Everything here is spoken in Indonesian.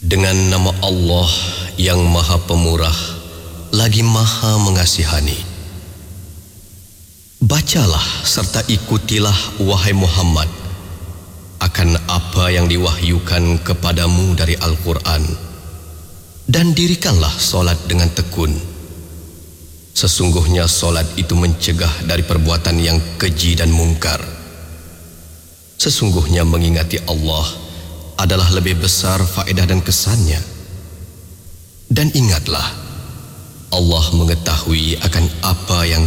Dengan nama Allah yang Maha Pemurah lagi Maha Mengasihani. Bacalah serta ikutilah wahai Muhammad akan apa yang diwahyukan kepadamu dari Al-Quran, dan dirikanlah solat dengan tekun. Sesungguhnya solat itu mencegah dari perbuatan yang keji dan mungkar. Sesungguhnya mengingati Allah adalah lebih besar faedah dan kesannya. Dan ingatlah, Allah mengetahui akan apa yang